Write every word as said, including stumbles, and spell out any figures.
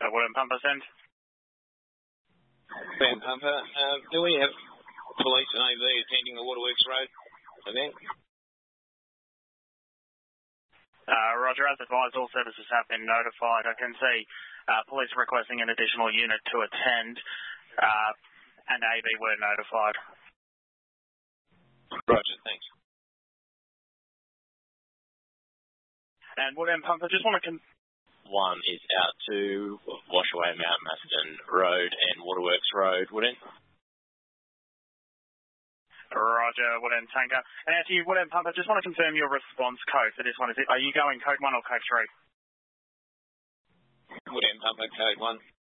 Uh, Woodend Pumper, send. Woodend Pumper, uh, do we have police and A V attending the Waterworks Road event? Uh, Roger, as advised, all services have been notified. I can see uh, police requesting an additional unit to attend, uh, and A V were notified. Roger, thanks. And Woodend Pumper, just want to... Con- One is out to Washaway, Mount Macedon Road and Waterworks Road, Woodend. Roger, Woodend Tanker. And out to you, Woodend Pumper, just want to confirm your response code for this one. Is it, are you going code one or code three? Woodend Pumper, code one.